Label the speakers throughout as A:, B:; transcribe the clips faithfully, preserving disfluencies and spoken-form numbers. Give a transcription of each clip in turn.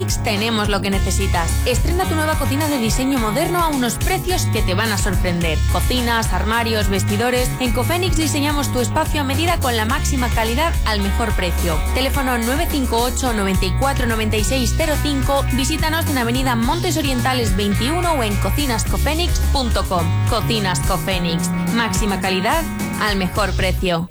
A: Guadix tenemos lo que necesitas. Estrena tu nueva cocina de diseño moderno a unos precios que te van a sorprender. Cocinas, armarios, vestidores. En Cofenix diseñamos tu espacio a medida con la máxima calidad al mejor precio. Teléfono nueve cinco ocho, noventa y cuatro, noventa y seis cero cinco. Visítanos en Avenida Montes Orientales veintiuno o en cocinas cofenix punto com. Cocinas Cofenix. Máxima calidad al mejor precio.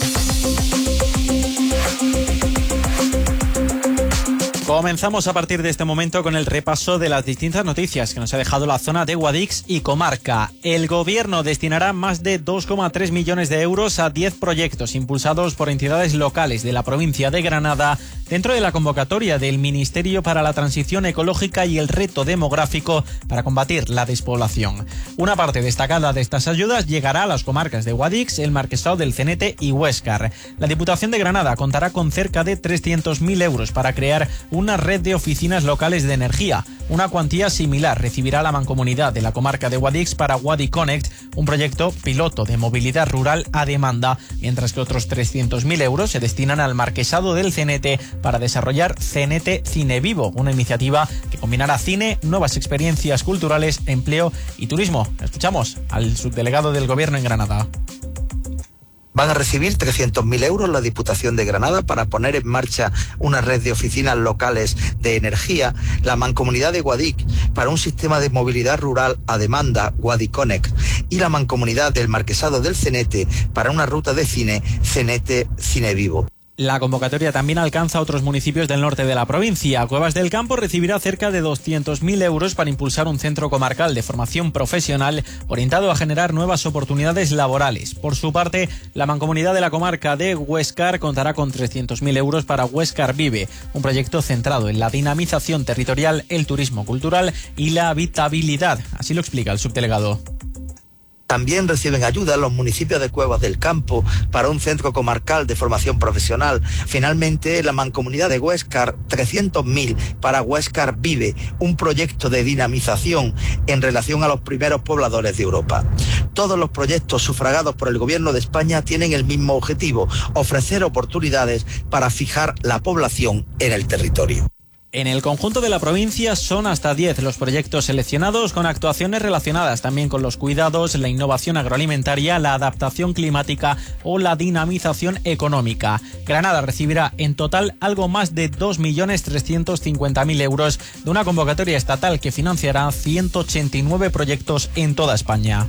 B: Comenzamos a partir de este momento con el repaso de las distintas noticias que nos ha dejado la zona de Guadix y comarca. El gobierno destinará más de dos coma tres millones de euros a diez proyectos impulsados por entidades locales de la provincia de Granada dentro de la convocatoria del Ministerio para la Transición Ecológica y el Reto Demográfico para combatir la despoblación. Una parte destacada de estas ayudas llegará a las comarcas de Guadix, el Marquesado del Cenete y Huéscar. La Diputación de Granada contará con cerca de trescientos mil euros para crear una red de oficinas locales de energía. Una cuantía similar recibirá la mancomunidad de la comarca de Guadix para Guadiconnect, un proyecto piloto de movilidad rural a demanda, mientras que otros trescientos mil euros se destinan al Marquesado del Cenete para desarrollar Cenete Cine Vivo, una iniciativa que combinará cine, nuevas experiencias culturales, empleo y turismo. Escuchamos al subdelegado del Gobierno en Granada.
C: Van a recibir trescientos mil euros la Diputación de Granada para poner en marcha una red de oficinas locales de energía, la Mancomunidad de Guadix para un sistema de movilidad rural a demanda, Guadiconnect, y la Mancomunidad del Marquesado del Cenete para una ruta de cine, Cenete Cine Vivo.
B: La convocatoria también alcanza a otros municipios del norte de la provincia. Cuevas del Campo recibirá cerca de doscientos mil euros para impulsar un centro comarcal de formación profesional orientado a generar nuevas oportunidades laborales. Por su parte, la mancomunidad de la comarca de Huéscar contará con trescientos mil euros para Huéscar Vive, un proyecto centrado en la dinamización territorial, el turismo cultural y la habitabilidad. Así lo explica el subdelegado.
C: También reciben ayuda los municipios de Cuevas del Campo para un centro comarcal de formación profesional. Finalmente, la Mancomunidad de Huéscar, trescientos mil para Huéscar Vive, un proyecto de dinamización en relación a los primeros pobladores de Europa. Todos los proyectos sufragados por el Gobierno de España tienen el mismo objetivo: ofrecer oportunidades para fijar la población en el territorio.
B: En el conjunto de la provincia son hasta diez los proyectos seleccionados con actuaciones relacionadas también con los cuidados, la innovación agroalimentaria, la adaptación climática o la dinamización económica. Granada recibirá en total algo más de dos millones trescientos cincuenta mil euros de una convocatoria estatal que financiará ciento ochenta y nueve proyectos en toda España.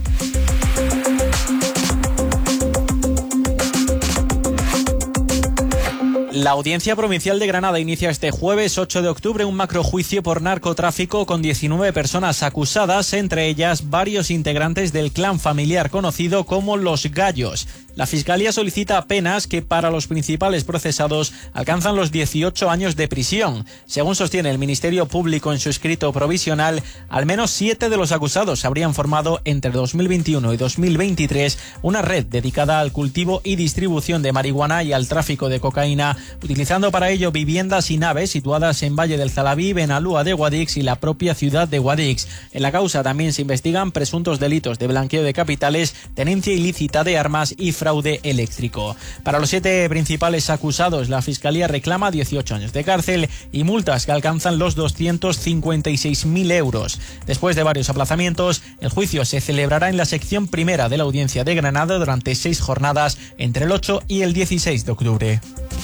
B: La Audiencia Provincial de Granada inicia este jueves ocho de octubre un macrojuicio por narcotráfico con diecinueve personas acusadas, entre ellas varios integrantes del clan familiar conocido como Los Gallos. La Fiscalía solicita penas que para los principales procesados alcanzan los dieciocho años de prisión. Según sostiene el Ministerio Público en su escrito provisional, al menos siete de los acusados habrían formado entre dos mil veintiuno y dos mil veintitrés una red dedicada al cultivo y distribución de marihuana y al tráfico de cocaína, utilizando para ello viviendas y naves situadas en Valle del Zalabí, Benalúa de Guadix y la propia ciudad de Guadix. En la causa también se investigan presuntos delitos de blanqueo de capitales, tenencia ilícita de armas y fraude eléctrico. Para los siete principales acusados, la Fiscalía reclama dieciocho años de cárcel y multas que alcanzan los doscientos cincuenta y seis mil euros. Después de varios aplazamientos, el juicio se celebrará en la sección primera de la Audiencia de Granada durante seis jornadas entre el ocho y el dieciséis de octubre.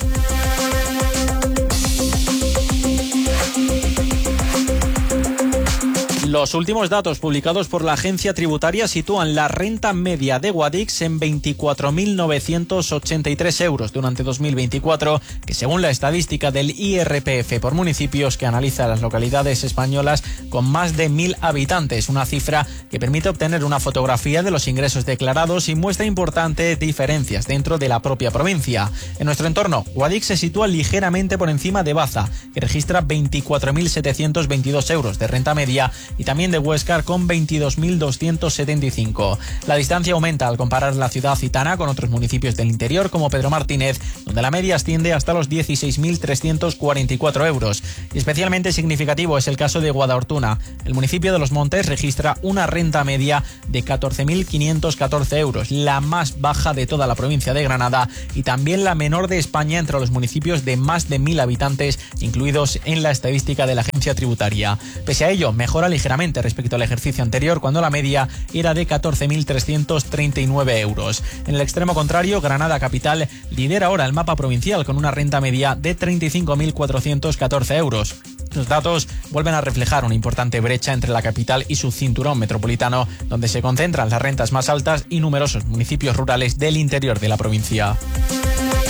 B: Los últimos datos publicados por la agencia tributaria sitúan la renta media de Guadix en veinticuatro mil novecientos ochenta y tres euros durante dos mil veinticuatro, que según la estadística del I R P F por municipios que analiza las localidades españolas con más de mil habitantes, una cifra que permite obtener una fotografía de los ingresos declarados y muestra importantes diferencias dentro de la propia provincia. En nuestro entorno, Guadix se sitúa ligeramente por encima de Baza, que registra veinticuatro mil setecientos veintidós euros de renta media, y también de Huéscar con veintidós mil doscientos setenta y cinco. La distancia aumenta al comparar la ciudad gitana con otros municipios del interior como Pedro Martínez, donde la media asciende hasta los dieciséis mil trescientos cuarenta y cuatro euros. Y especialmente significativo es el caso de Guadalhortuna. El municipio de Los Montes registra una renta media de catorce mil quinientos catorce euros, la más baja de toda la provincia de Granada y también la menor de España entre los municipios de más de mil habitantes incluidos en la estadística de la agencia tributaria. Pese a ello, mejora ligeramente respecto al ejercicio anterior, cuando la media era de catorce mil trescientos treinta y nueve euros. En el extremo contrario, Granada capital lidera ahora el mapa provincial con una renta media de treinta y cinco mil cuatrocientos catorce euros. Los datos vuelven a reflejar una importante brecha entre la capital y su cinturón metropolitano, donde se concentran las rentas más altas y numerosos municipios rurales del interior de la provincia.